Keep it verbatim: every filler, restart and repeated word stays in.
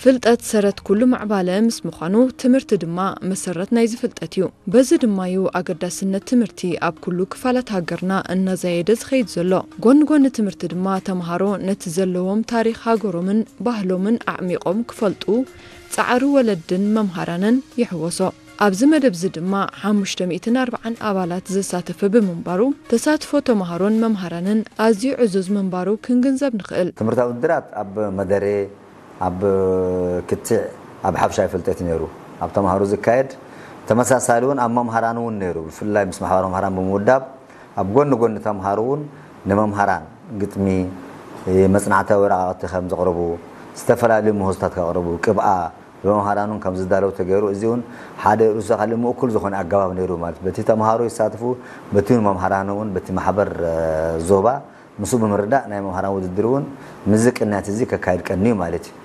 ፍልጠት ሰረት ኩሉ ማዕባለ ምስ ምዃኑ ትምህርቲ ድማ መሰረት ናይዚ ፍልጠት እዩ በዚ ድማ እዩ ኣገዳስነት ትምህርቲ ኣብ ኩሉ ክፋላት ሃገርና እናዘየደ ዝኸይድ ዘሎ ጎን ጎን ትምህርቲ ድማ ተምሃሮ ነቲ ዘለዎም ታሪኽ ሃገሮምን ባህሎምን ኣዕሚቆም ክፈልጡ ጻዕሩ ወለድን መምሃራንን ይሕወሶ ኣብዚ መደብ ዚ ድማ ሓሙሽተ ሚእቲ ወኣርባዓ ኣባላት ዝሳተፈ ብምንባሩ ተሳትፎ ተምሃሮን መምሃራንን ኣዝዩ ዕዙዝ ምንባሩ ክንግንዘብ ንኽእል ትምህርታዊ ውድድራት ኣብ መደረ ኣብ ክትዕ ኣብ ሓብሻይ ፍልጠት ነይሩ ኣብ ተምሃሮ ዝካየድ ተመሳሳሊውን ኣብ መምሃራንውን ነይሩ ብፍላይ ምስ ማሕበር መምሃራን ብምውዳብ ኣብ ጎን ጎን ተምሃሮውን ንመምሃራን ግጥሚ መጽናዕታዊ ወረቓቕቲ ከም ዘቕርቡ ዝተፈላለዩ ምህዞታት ከቕርቡ ቅብኣ በመምሃራኑን ከም ዝዳለው ተገይሩ እዚውን ሓደ ርእሱ ካሊ ምእኩል ዝኾነ ኣገባብ ነይሩ ማለት በቲ ተምሃሮ ይሳተፉ በቲ መምሃራኑን በቲ ማሕበር ዞባ ምስኡ ብምርዳእ ናይ መምሃራን ውድድር እውን ምዝቅናት እዚ ከካይድ ቀኒ ማለት